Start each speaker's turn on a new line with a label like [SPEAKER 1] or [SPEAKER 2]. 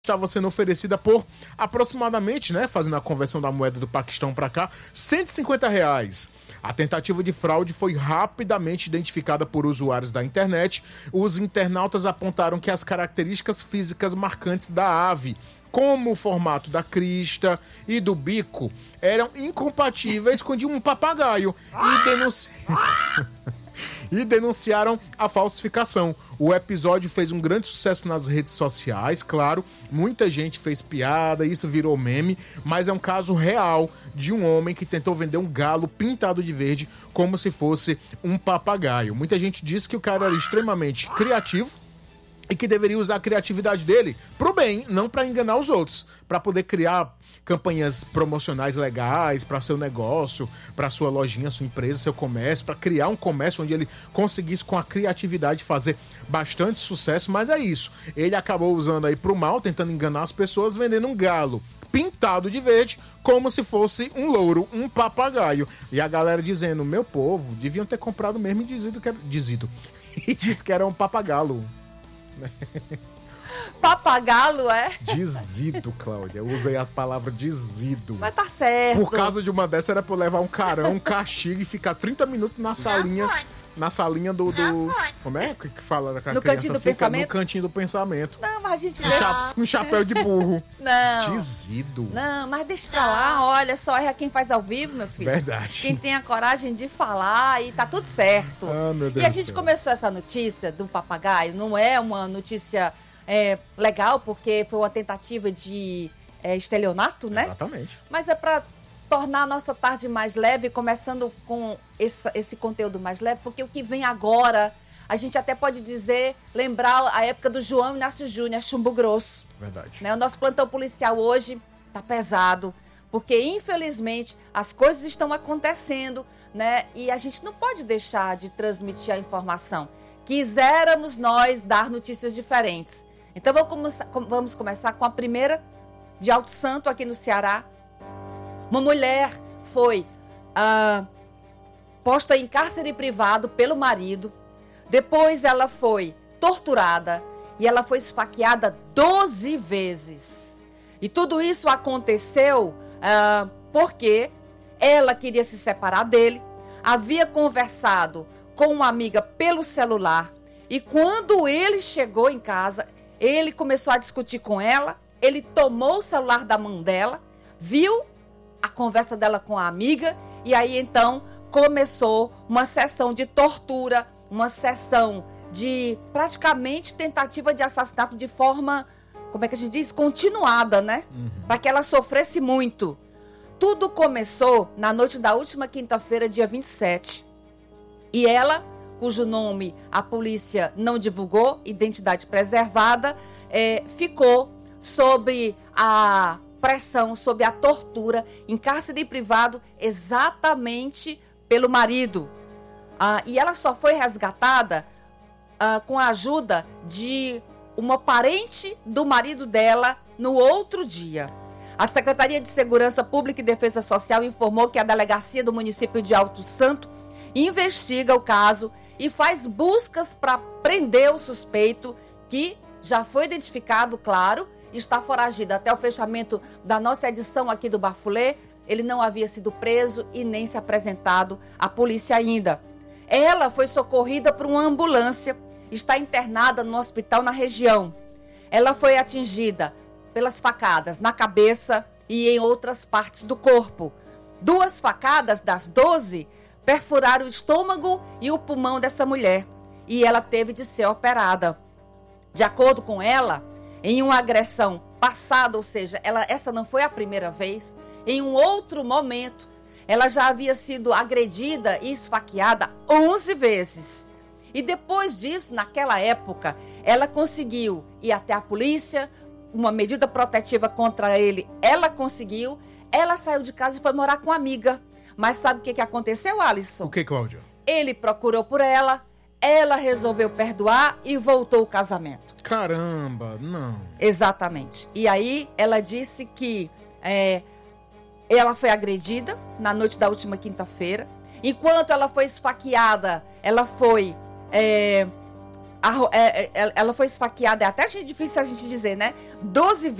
[SPEAKER 1] estava sendo oferecida por aproximadamente, fazendo a conversão da moeda do Paquistão para cá, R$ 150. A tentativa de fraude foi rapidamente identificada por usuários da internet. Os internautas apontaram que as características físicas marcantes da ave, como o formato da crista e do bico, eram incompatíveis com de um papagaio e denunciaram a falsificação. O episódio fez um grande sucesso nas redes sociais, claro, muita gente fez piada, isso virou meme, mas é um caso real de um homem que tentou vender um galo pintado de verde como se fosse um papagaio. Muita gente disse que o cara era extremamente criativo e que deveria usar a criatividade dele pro bem, não para enganar os outros, para poder criar campanhas promocionais legais para seu negócio, para sua lojinha, sua empresa, seu comércio, para criar um comércio onde ele conseguisse com a criatividade fazer bastante sucesso, mas é isso. Ele acabou usando aí pro mal, tentando enganar as pessoas, vendendo um galo pintado de verde como se fosse um louro, um papagaio. E a galera dizendo, meu povo, deviam ter comprado mesmo e dito que era um papagalo.
[SPEAKER 2] Papagalo, é?
[SPEAKER 1] Dizido, Cláudia. Eu usei a palavra dizido.
[SPEAKER 2] Mas tá certo.
[SPEAKER 1] Por causa de uma dessas era pra eu levar um carão, um castigo e ficar 30 minutos na salinha. Na salinha do... Como é que fala?
[SPEAKER 2] No cantinho do pensamento?
[SPEAKER 1] No cantinho do pensamento.
[SPEAKER 2] Não, mas a gente...
[SPEAKER 1] Um chapéu de burro.
[SPEAKER 2] Não.
[SPEAKER 1] Dizido.
[SPEAKER 2] Não, mas deixa pra lá. Olha, só erra quem faz ao vivo, meu filho.
[SPEAKER 1] Verdade.
[SPEAKER 2] Quem tem a coragem de falar e tá tudo certo.
[SPEAKER 1] Ah, meu Deus
[SPEAKER 2] e a gente começou essa notícia do papagaio. Não é uma notícia legal, porque foi uma tentativa de estelionato, né?
[SPEAKER 1] Exatamente.
[SPEAKER 2] Mas é pra tornar a nossa tarde mais leve, começando com esse conteúdo mais leve, porque o que vem agora, a gente até pode dizer, lembrar a época do João Inácio Júnior, Chumbo Grosso.
[SPEAKER 1] Verdade.
[SPEAKER 2] O nosso plantão policial hoje tá pesado, porque infelizmente as coisas estão acontecendo, né? E a gente não pode deixar de transmitir a informação. Quiséramos nós dar notícias diferentes. Então vamos começar com a primeira de Alto Santo, aqui no Ceará. Uma mulher foi posta em cárcere privado pelo marido. Depois ela foi torturada e ela foi esfaqueada 12 vezes. E tudo isso aconteceu porque ela queria se separar dele, havia conversado com uma amiga pelo celular e quando ele chegou em casa, ele começou a discutir com ela, ele tomou o celular da mão dela, viu a conversa dela com a amiga e aí então começou uma sessão de tortura, uma sessão de praticamente tentativa de assassinato de forma, como é que a gente diz? Continuada, né? Para que ela sofresse muito. Tudo começou na noite da última quinta-feira, dia 27. E ela, cujo nome a polícia não divulgou, identidade preservada, ficou sob a pressão, sob a tortura, em cárcere privado, exatamente pelo marido. E ela só foi resgatada com a ajuda de uma parente do marido dela no outro dia. A Secretaria de Segurança Pública e Defesa Social informou que a delegacia do município de Alto Santo investiga o caso e faz buscas para prender o suspeito, que já foi identificado, claro, está foragido. Até o fechamento da nossa edição aqui do Bafulê, ele não havia sido preso e nem se apresentado à polícia ainda. Ela foi socorrida por uma ambulância, está internada no hospital na região. Ela foi atingida pelas facadas na cabeça e em outras partes do corpo. 2 facadas das 12 perfuraram o estômago e o pulmão dessa mulher e ela teve de ser operada. De acordo com ela, em uma agressão passada, ou seja, essa não foi a primeira vez, em um outro momento, ela já havia sido agredida e esfaqueada 11 vezes. E depois disso, naquela época, ela conseguiu ir até a polícia, uma medida protetiva contra ele, ela conseguiu, ela saiu de casa e foi morar com uma amiga. Mas sabe o que aconteceu, Alisson?
[SPEAKER 1] O que, Cláudia?
[SPEAKER 2] Ele procurou por ela resolveu perdoar e voltou o casamento.
[SPEAKER 1] Caramba, não.
[SPEAKER 2] Exatamente. E aí ela disse que ela foi agredida na noite da última quinta-feira. Enquanto ela foi esfaqueada, ela foi ela foi esfaqueada, é até difícil a gente dizer, né? 12